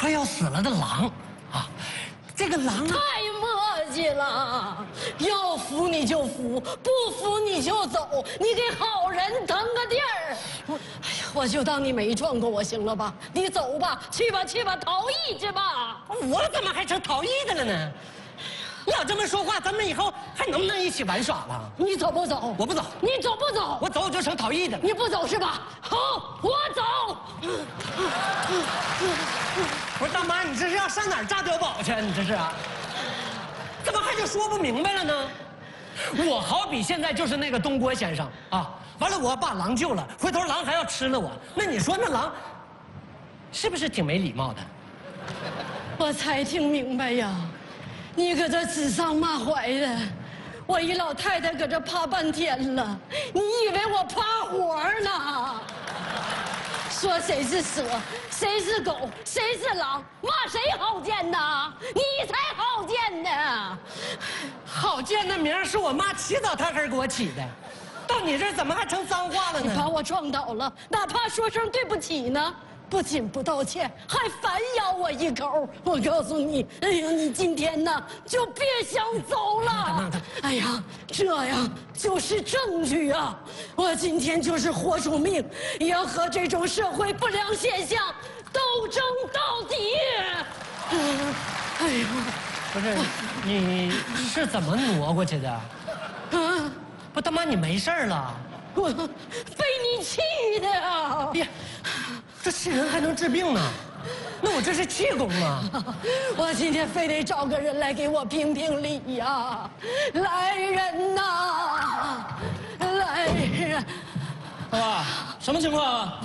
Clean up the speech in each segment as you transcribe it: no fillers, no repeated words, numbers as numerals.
快要死了的狼，啊，这个狼啊， 太磨叽了，要扶你就扶，不扶你就走，你给好人腾个地儿。哎呀，我就当你没撞过我，行了吧？你走吧，去吧，去吧，逃逸去吧。 我怎么还成逃逸的了呢？你要这么说话，咱们以后还能不能一起玩耍了？ 你走不走？ 我不走。 你走不走？ 我走我就成逃逸的了。 你不走是吧？好，我走。 不是大妈，你这是要上哪儿炸碉堡去啊？你这是啊？怎么还就说不明白了呢？我好比现在就是那个东郭先生啊，完了我把狼救了，回头狼还要吃了我，那你说那狼是不是挺没礼貌的？ 我才听明白呀，你搁这指桑骂槐的，我一老太太搁这趴半天了，你以为我趴活呢？说谁是蛇，谁是狗，谁是狼，骂谁好见呐？你才好见呢！ 好见的名儿是我妈起早贪黑给我起的，到你这儿怎么还成脏话了呢？ 你把我撞倒了，哪怕说声对不起呢？不仅不道歉，还反咬我一口。我告诉你，哎呀，你今天呢就别想走了。哎呀，这呀就是证据啊！我今天就是豁出命，也要和这种社会不良现象斗争到底。哎呀， 不是，你是怎么挪过去的？ 啊， 不，大妈你没事了？ 我被你气的啊！ 哎呀，这气人还能治病呢？那我这是气功啊！ 我今天非得找个人来给我评评理呀！来人呐！来人！ 大妈，什么情况啊？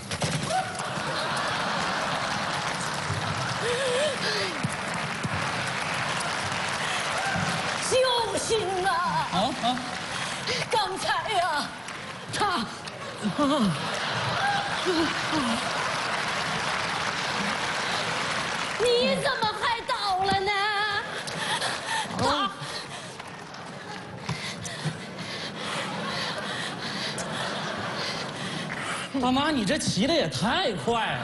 救星啊！刚才呀，他。你怎么还倒了呢？ 大妈，你这骑的也太快了！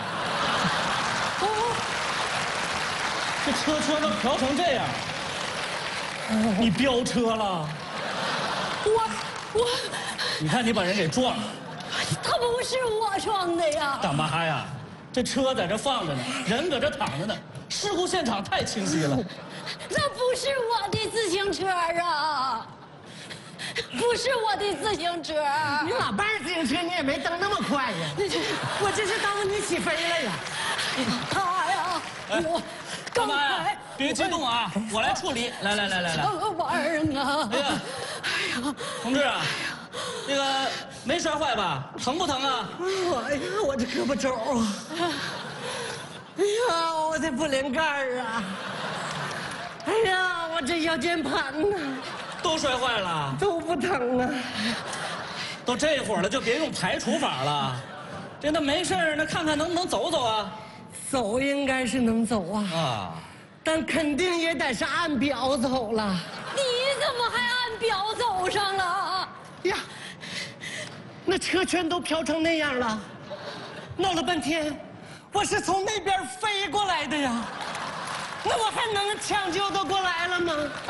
这车圈都调成这样，你飙车了？ 我， 你看你把人给撞了。 他不是我撞的呀！ 大妈呀，这车在这放着呢，人搁这躺着呢，事故现场太清晰了。 那不是我的自行车啊！不是我的自行车。 你老伴儿自行车你也没蹬那么快呀！我这是耽误你起飞了呀！ 他呀，我大妈呀刚才， 别激动啊，我来处理。来， 什么玩意儿啊？ 哎呀，同志啊，那个没摔坏吧？疼不疼啊？ 哎呀，我这胳膊肘啊！哎呀，我这不灵盖儿啊！哎呀，我这腰间盘呐， 都摔坏了， 都不疼啊！ 都这会儿了，就别用排除法了。那没事儿，那看看能不能走走啊？ 走应该是能走啊， 啊， 但肯定也得是按表走了。 你怎么还按表走上了？ 呀，那车圈都飘成那样了，闹了半天，我是从那边飞过来的呀，那我还能抢救得过来了吗？啊，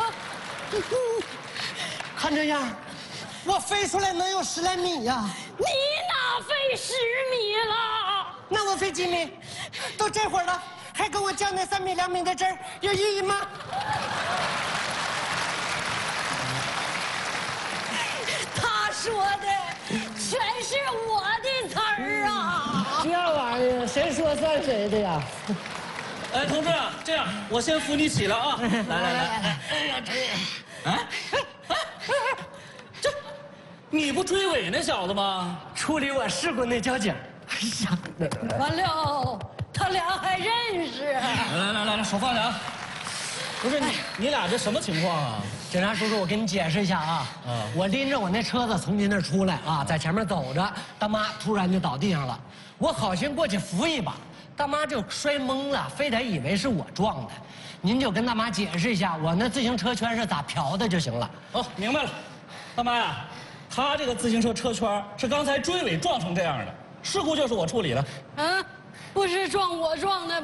看这样，我飞出来能有10来米呀。 你哪飞10米了？ 那我飞几米？都这会儿了，还跟我较那3米2米的真儿，有意义吗？ 他说的全是我的词儿啊！ 这玩意儿谁说算谁的呀？ 哎，同志，这样我先扶你起来啊！来， 哎呀，这， 哎，这，你不追尾那小子吗？ 处理我事故那交警。哎呀， 完了，他俩还认识。 来，手放下啊！不是你俩这什么情况啊？ 警察叔叔，我给你解释一下啊。我拎着我那车子从您那儿出来啊，在前面走着，大妈突然就倒地上了，我好心过去扶一把，大妈就摔懵了，非得以为是我撞的。您就跟大妈解释一下，我那自行车圈是咋漂的就行了。 哦，明白了，大妈呀，他这个自行车车圈是刚才追尾撞成这样的，事故就是我处理的。 啊，不是撞我撞的。